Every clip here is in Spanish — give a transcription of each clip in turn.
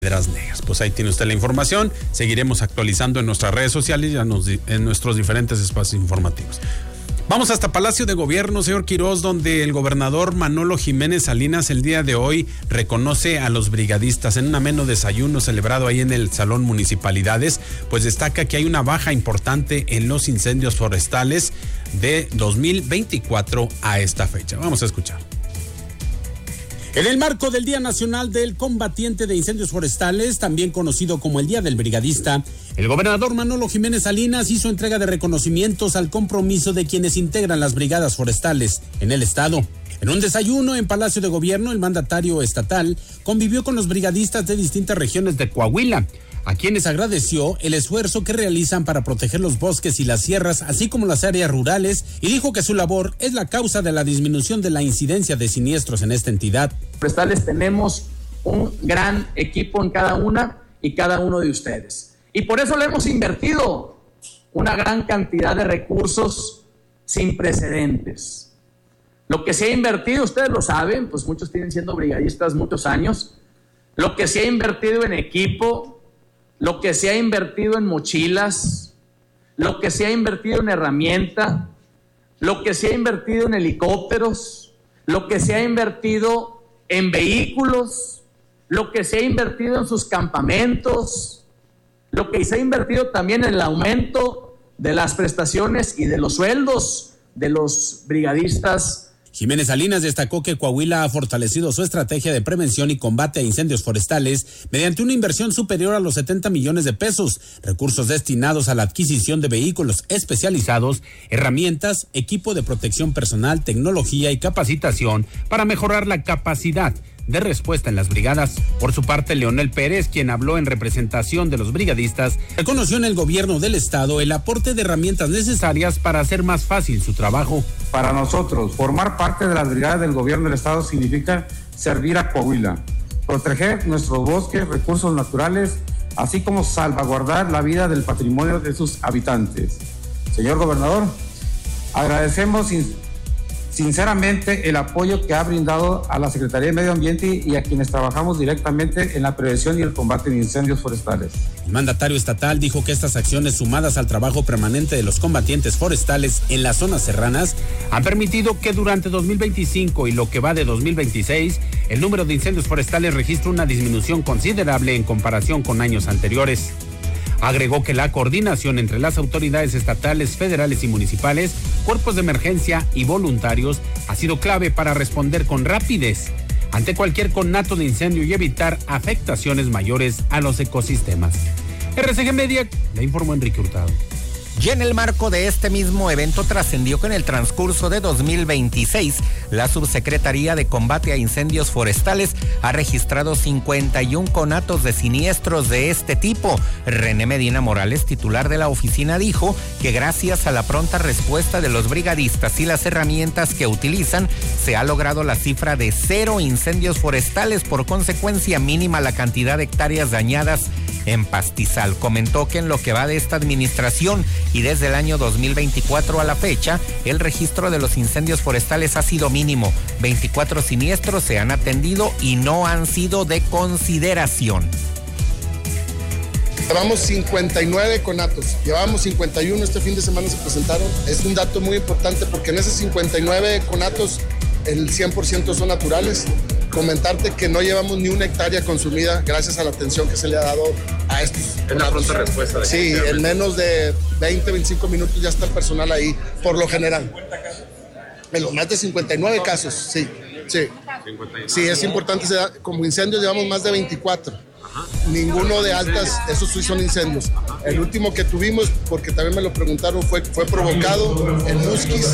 Piedras Negras. Pues ahí tiene usted la información. Seguiremos actualizando en nuestras redes sociales y en nuestros diferentes espacios informativos. Vamos hasta Palacio de Gobierno, señor Quirós, donde el gobernador Manolo Jiménez Salinas el día de hoy reconoce a los brigadistas. En un ameno desayuno celebrado ahí en el Salón Municipalidades, pues destaca que hay una baja importante en los incendios forestales de 2024 a esta fecha. Vamos a escuchar. En el marco del Día Nacional del Combatiente de Incendios Forestales, también conocido como el Día del Brigadista, el gobernador Manolo Jiménez Salinas hizo entrega de reconocimientos al compromiso de quienes integran las brigadas forestales en el estado. En un desayuno en Palacio de Gobierno, el mandatario estatal convivió con los brigadistas de distintas regiones de Coahuila, a quienes agradeció el esfuerzo que realizan para proteger los bosques y las sierras, así como las áreas rurales, y dijo que su labor es la causa de la disminución de la incidencia de siniestros en esta entidad. Forestales tenemos un gran equipo en cada una y cada uno de ustedes. Y por eso le hemos invertido una gran cantidad de recursos sin precedentes. Lo que se ha invertido, ustedes lo saben, pues muchos tienen siendo brigadistas muchos años, lo que se ha invertido en equipo, lo que se ha invertido en mochilas, lo que se ha invertido en herramienta, lo que se ha invertido en helicópteros, lo que se ha invertido en vehículos, lo que se ha invertido en sus campamentos, lo que se ha invertido también en el aumento de las prestaciones y de los sueldos de los brigadistas. Jiménez Salinas destacó que Coahuila ha fortalecido su estrategia de prevención y combate a incendios forestales mediante una inversión superior a los 70 millones de pesos, recursos destinados a la adquisición de vehículos especializados, herramientas, equipo de protección personal, tecnología y capacitación para mejorar la capacidad de respuesta en las brigadas. Por su parte, Leonel Pérez, quien habló en representación de los brigadistas, reconoció en el gobierno del estado el aporte de herramientas necesarias para hacer más fácil su trabajo. Para nosotros, formar parte de las brigadas del gobierno del estado significa servir a Coahuila, proteger nuestros bosques, recursos naturales, así como salvaguardar la vida del patrimonio de sus habitantes. Señor gobernador, agradecemos sinceramente el apoyo que ha brindado a la Secretaría de Medio Ambiente y a quienes trabajamos directamente en la prevención y el combate de incendios forestales. El mandatario estatal dijo que estas acciones, sumadas al trabajo permanente de los combatientes forestales en las zonas serranas, han permitido que durante 2025 y lo que va de 2026, el número de incendios forestales registre una disminución considerable en comparación con años anteriores. Agregó que la coordinación entre las autoridades estatales, federales y municipales, cuerpos de emergencia y voluntarios ha sido clave para responder con rapidez ante cualquier conato de incendio y evitar afectaciones mayores a los ecosistemas. RCG Media, le informó Enrique Hurtado. Y en el marco de este mismo evento trascendió que en el transcurso de 2026, la Subsecretaría de Combate a Incendios Forestales ha registrado 51 conatos de siniestros de este tipo. René Medina Morales, titular de la oficina, dijo que gracias a la pronta respuesta de los brigadistas y las herramientas que utilizan, se ha logrado la cifra de 0 incendios forestales, por consecuencia mínima la cantidad de hectáreas dañadas en pastizal. Comentó que en lo que va de esta administración y desde el año 2024 a la fecha, el registro de los incendios forestales ha sido mínimo. 24 siniestros se han atendido y no han sido de consideración. Llevamos 59 conatos, llevamos 51, este fin de semana se presentaron. Es un dato muy importante porque en esos 59 conatos el 100% son naturales. Comentarte que no llevamos ni una hectárea consumida gracias a la atención que se le ha dado a estos. Es una pronta respuesta. Sí, en menos de 20, 25 minutos ya está el personal ahí, por lo general. En los más de 59 casos, sí. Sí, es importante, como incendios llevamos más de 24. Ninguno de altas, esos sí son incendios. El último que tuvimos, porque también me lo preguntaron, fue provocado en Musquis.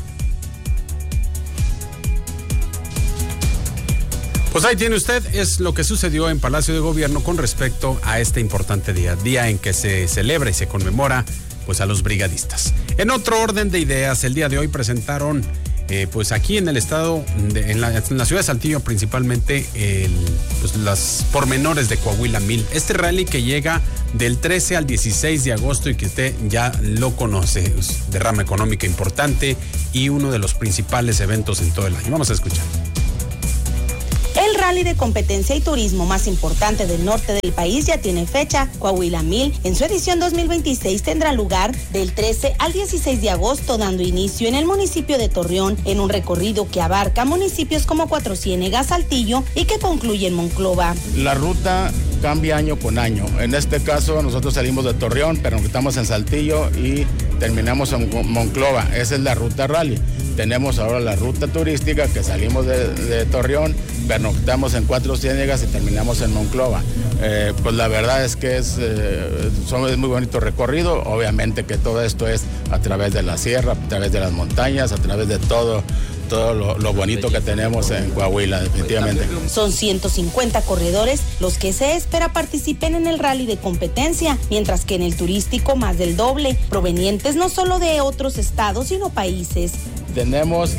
Pues ahí tiene usted, es lo que sucedió en Palacio de Gobierno con respecto a este importante día en que se celebra y se conmemora pues a los brigadistas. En otro orden de ideas, el día de hoy presentaron pues aquí en el estado, en la ciudad de Saltillo principalmente, pues las pormenores de Coahuila 1000. Este rally que llega del 13 al 16 de agosto y que usted ya lo conoce, es derrama económica importante y uno de los principales eventos en todo el año. Vamos a escuchar. El rally de competencia y turismo más importante del norte del país ya tiene fecha. Coahuila 1000, en su edición 2026, tendrá lugar del 13 al 16 de agosto, dando inicio en el municipio de Torreón, en un recorrido que abarca municipios como Cuatro Ciénegas, Saltillo y que concluye en Monclova. La ruta cambia año con año. En este caso nosotros salimos de Torreón, pero estamos en Saltillo y terminamos en Monclova. Esa es la ruta rally. Tenemos ahora la ruta turística que salimos de Torreón, pernoctamos en Cuatro Ciénegas y terminamos en Monclova. Pues la verdad es que es muy bonito recorrido. Obviamente que todo esto es a través de la sierra, a través de las montañas, a través de todo lo bonito que tenemos en Coahuila, definitivamente. Son 150 corredores los que se espera participen en el rally de competencia, mientras que en el turístico más del doble, provenientes no solo de otros estados, sino países. Tenemos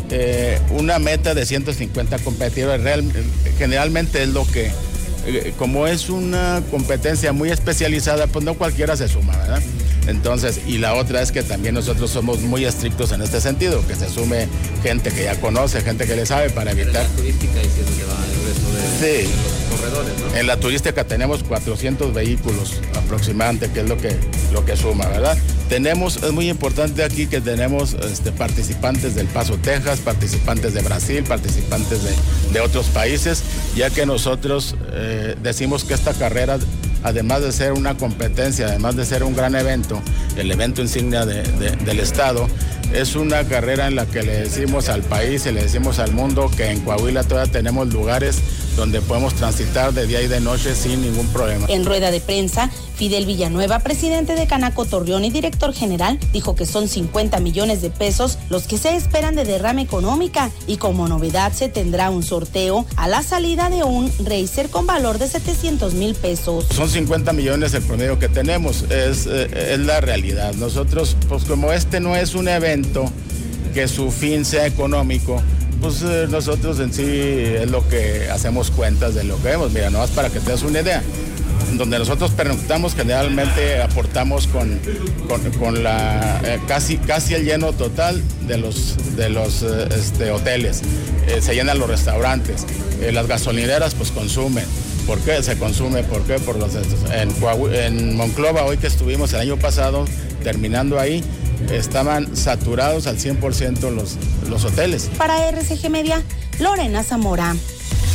una meta de 150 competidores. Generalmente es lo que, como es una competencia muy especializada, pues no cualquiera se suma, ¿verdad? Entonces, y la otra es que también nosotros somos muy estrictos en este sentido, que se sume gente que ya conoce, gente que le sabe para evitar. En la turística y si es donde va el resto de los corredores, ¿no? En la turística tenemos 400 vehículos aproximadamente, que es lo que suma, ¿verdad? Es muy importante aquí que tenemos participantes del Paso, Texas, participantes de Brasil, participantes de otros países, ya que nosotros decimos que esta carrera, además de ser una competencia, además de ser un gran evento, el evento insignia del Estado, es una carrera en la que le decimos al país y le decimos al mundo que en Coahuila todavía tenemos lugares donde podemos transitar de día y de noche sin ningún problema. En rueda de prensa, Fidel Villanueva, presidente de Canaco Torreón y director general, dijo que son 50 millones de pesos los que se esperan de derrama económica y como novedad se tendrá un sorteo a la salida de un racer con valor de 700,000 pesos. Son 50 millones el promedio que tenemos, es la realidad. Nosotros, pues como este no es un evento que su fin sea económico, pues nosotros en sí es lo que hacemos cuentas de lo que vemos. Mira, nomás para que te das una idea. Donde nosotros pernoctamos, generalmente aportamos con la casi el lleno total de los hoteles. Se llenan los restaurantes. Las gasolineras pues consumen. ¿Por qué se consume? ¿Por qué? Por en Monclova, hoy que estuvimos el año pasado, terminando ahí, estaban saturados al 100% los hoteles. Para RCG Media, Lorena Zamora.